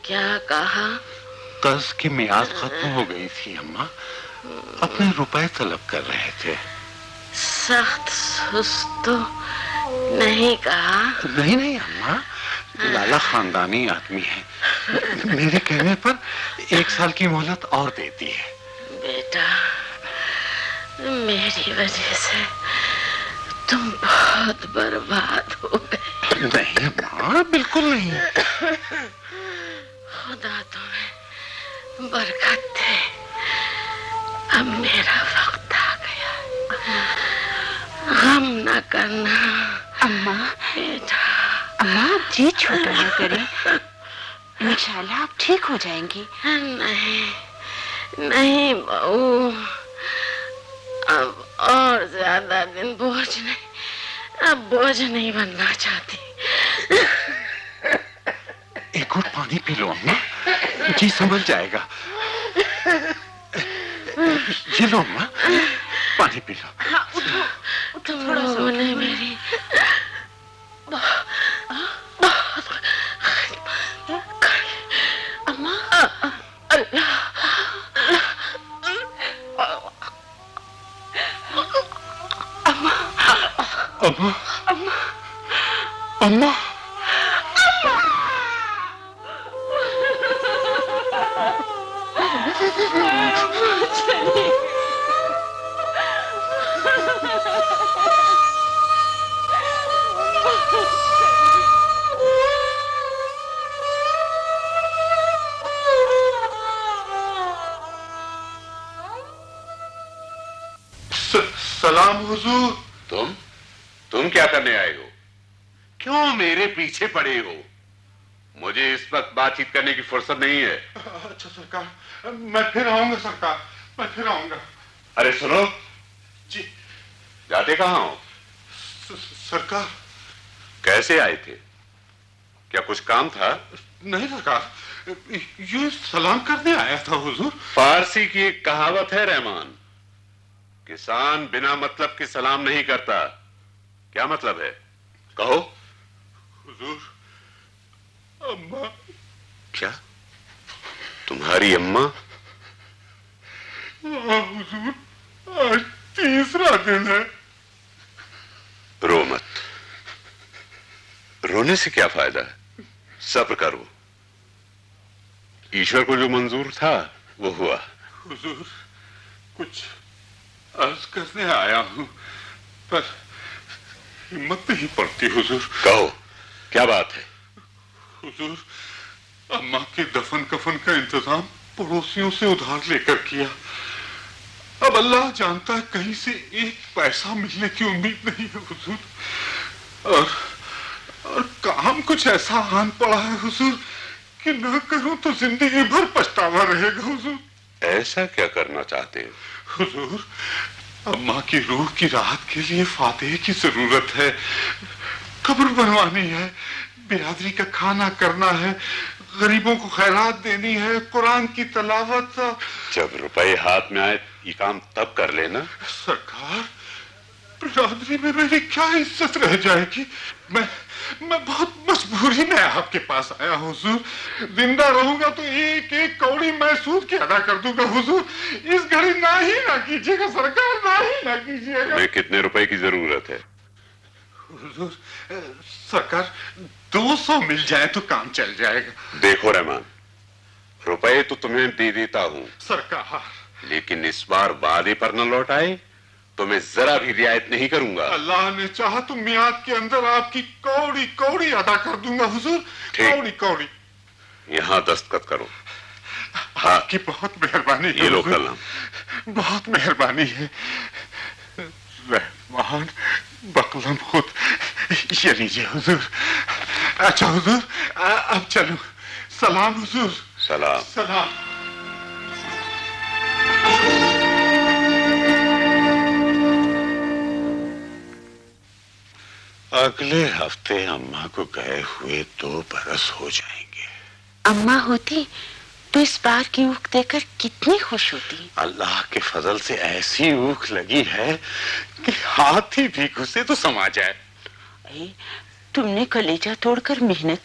क्या कहा? कर्ज की मियाद खत्म हो गई थी अम्मा, अपने रुपए तलब कर रहे थे। सख्त सुस्त तो नहीं कहा? नहीं अम्मा, लाला खानदानी आदमी है, मेरे कहने पर 1 साल की मोहलत और देती है। बेटा, मेरी वजह से तुम बहुत बर्बाद हो गए। नहीं अम्मा, बिल्कुल नहीं। खुदा तुम्हें बरकत दे। अब मेरा वक्त आ गया, गम न करना। अम्मा बेटा, अम्मा आप जी छोटा न करें, इंशाल्लाह आप ठीक हो जाएंगी। नहीं बहू, अब और ज्यादा दिन अब बोझ नहीं बनना चाहती। एक घूंट पानी पी लो अम्मा, जी संभल जाएगा। ये लो अम्मा, पानी पी लो। हाँ, उठो, तुम लोगों ने मेरी अम्मा। अम्मा, अम्मा, सलाम हुजूर। तुम क्या करने आए हो? क्यों मेरे पीछे पड़े हो? मुझे इस वक्त बातचीत करने की फुर्सत नहीं है। अच्छा सरकार, मैं फिर आऊंगा सरकार, मैं फिर आऊंगा। अरे सुनो जी। जाते कहाँ हो? सरकार। कैसे आए थे? क्या कुछ काम था? नहीं सरकार, यूं सलाम करने आया था हुजूर। फारसी की एक कहावत है रहमान, किसान बिना मतलब के सलाम नहीं करता। क्या मतलब है? कहो। हुजूर, अम्मा। क्या? तुम्हारी अम्मा? हुजूर, आज तीसरा दिन है। रो मत, रोने से क्या फायदा है, सब्र करो। ईश्वर को जो मंजूर था वो हुआ। हुजूर, कुछ अर्ज करने आया हूं, पर हिम्मत नहीं पड़ती हुजूर। कहो, क्या बात है? हुजूर, अम्मा के दफन कफन का इंतजाम पड़ोसियों से उधार लेकर किया। अब अल्लाह जानता है कहीं से एक पैसा मिलने की उम्मीद नहीं है हुजूर। और काम कुछ ऐसा आन पड़ा है हुजूर कि न करूं तो जिंदगी भर पछतावा रहेगा हुजूर। ऐसा क्या करना चाहते हो? हुजूर, अम्मा की रूह की राहत के लिए फातिह की जरूरत है, कब्र बनवानी है, बिरादरी का खाना करना है, गरीबों को खैरात देनी है, कुरान की तलावत। जब रुपए हाथ में आए ये काम तब कर लेना। सरकार, बिरादरी में मेरी क्या इज्जत रह जाएगी? मैं बहुत मजबूरी में आपके पास आया हूँ हुजूर। जिंदा रहूंगा तो एक एक कौड़ी मैं सूद की अदा कर दूंगा हुजूर। इस घड़ी ना ही ना कीजिएगा सरकार, ना ही ना कीजिएगा। तुम्हें कितने रुपए की जरूरत है? हुजूर, सरकार 200 मिल जाए तो काम चल जाएगा। देखो रहमान, रुपए तो तुम्हें दे देता हूं सरकार, लेकिन इस बार वादे पर न लौट आए तो मैं जरा भी रियायत नहीं करूंगा। अल्लाह ने चाहा तो मियाद के अंदर आपकी कौड़ी कौड़ी अदा कर दूंगा हुजूर। कौड़ी कौड़ी। यहाँ दस्तखत करो। आपकी बहुत मेहरबानी है। ये लो कलम। बहुत मेहरबानी है रहमान। बकलम खुद ये लीजिए हुजूर। अच्छा हुजूर, अब चलो। सलाम हुजूर। सलाम। सलाम। अगले हफ्ते अम्मा को गए हुए 2 बरस हो जाएंगे। अम्मा होती तो इस बार की ऊख देकर कितनी खुश होती। अल्लाह के फजल से ऐसी ऊख लगी है कि हाथी भी घुसे तो समा जाए। तुमने कलेजा तोड़कर मेहनत